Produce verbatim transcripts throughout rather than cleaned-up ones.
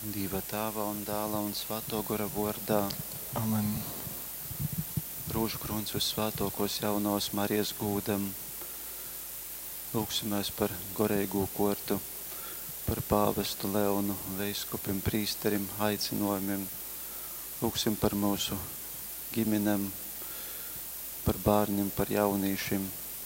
Dieva Tēva un Dēla un Svēto gara vārdā. Amen. Rūžu kruns uz svētokos jaunos Marijas gūdam. Lūksimies par gorēgu kortu, par pāvestu Leonu, veiskupim, prīsterim, aicinojumiem. Lūksim par mūsu ģimenem, par bērniem, par jaunīšiem,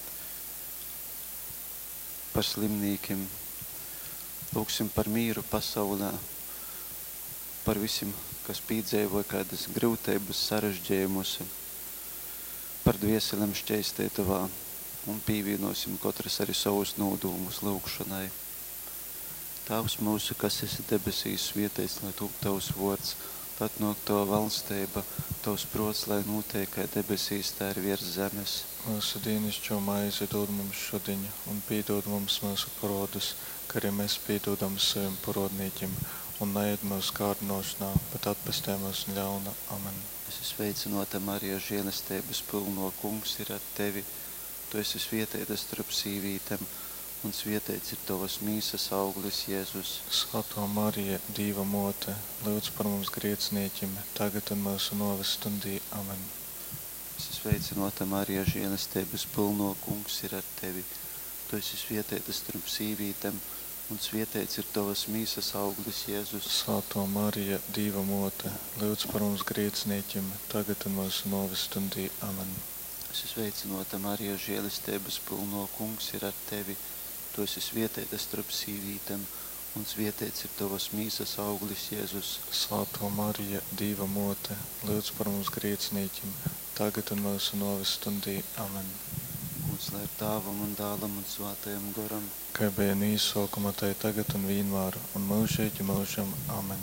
par slimnīkiem. Lūksim par mīru pasaulē, par visiem, kas piedzīvoja kādas grūtības, sarežģījumus, par dvieselēm šķēstētavā un pīvienosim katrs arī savus nodūmus lūkšanai. Tavs mūsu, kas esi debesīs, svētīts, lai top tavs vārds, lai atnāk tava valstība, tavs prots, lai notiek kā debesīs, tā ir virs zemes. Mūsu dienascho maizi dod mums šodien un piedod mums mūsu parodus, kā arī mēs piedodam saviem parodniekiem, un neied mūsu kārdinošanā, bet atpestē mūs no ļauna. Amen. Es esmu sveicināta Marija, žēlastības pilno, Kungs ir ar tevi. Tu esi svētīta starp sīvītēm, un svētīts ir tavas mīsas auglis, Jēzus. Svētā Marija, Dieva mote, lūdz par mums grēciniekiem, tagad un mūsu nāves stundī. Amen. Es esmu sveicināta Marija, žēlastības pilno, Kungs ir ar tevi. Tu esi svētīta starp sīvītēm, un svētīts ir tavas mīsas auglis, Jēzus. Svētā Marija, Dieva mote, lūdz par mums grēciniekiem, tagad un mūsu nāves stundī. Amen. Es esmu sveicināta Marija, žēlastības pilno, Kungs ir ar tevi. Tu esi svētīta starp sīvītēm, un svētīts ir tavas mīsas auglis, Jēzus. Svētā Marija, Dieva mote, lūdz par mums grēciniekiem, tagad un mūsu nāves stundī. Amen. Gods lai ir Tēvam un Dēlam un Svētajam garam. Kā bija nīsākumā, tai tagad un vienmēr, un mūžīgi mūžam. Amen.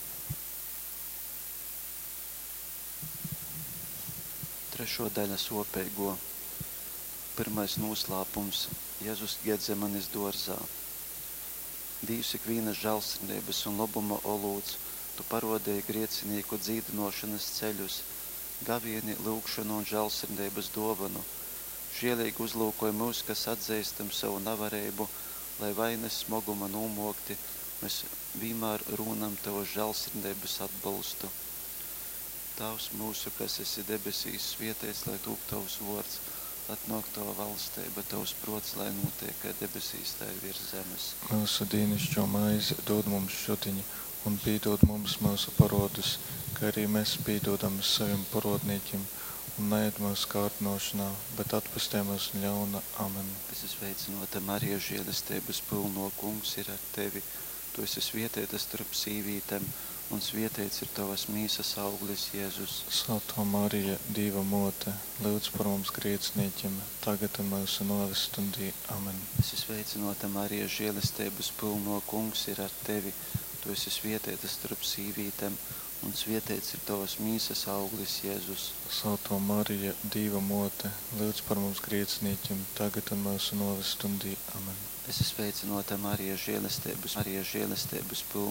Trešo daļa sopeigo. Pirmais noslēpums – Jēzus Gedzemanis dārzā. Dievs ikvienas žēlsirdības un labuma olūts, tu parodēji grēcinieku dzīdinošanas ceļus, gavieni, lūgšanu un žēlsirdības dāvanu. Žēlīgi uzlūkoja mūs, kas atzīstam savu nevarību, lai vainas smaguma nomokti, mēs vienmēr runam tavu žēlsirdības atbalstu. Tavs mūsu, kas esi debesīs, svētīts, lai top tavs vārds, atnāk tava valstība, tavs prots, lai notiek kā debesīs, tā ir virs zemes. Mūsu dienascho maizi dod mums šodien, un piedod mums mūsu parodus, kā arī mēs piedodam saviem parodniekiem, un neied mūsu kārdinošanā, bet atpestē mūs no ļauna. Amen. Es esmu sveicināta Marija, žēlastības pilno, Kungs ir ar tevi. Tu esi svētīta starp sīvītēm, un svētīts ir tavas mīsas auglis, Jēzus. Svētā Marija, Dieva mote, lūdz par mums grēciniekiem, tagad un mūsu nāves stundī. Amen. Es esmu sveicināta Marija, žēlastības pilno, Kungs ir ar tevi. Tu esi svētīta starp sīvītēm, un svētīts ir tavas mīsas auglis, Jēzus. Svētā Marija, Dieva mote, lūdz par mums grēciniekiem, tagad un mūsu nāves stundī. Amen. Es esmu sveicināta Marija, žēlastības, Marija, žēlastības pilno.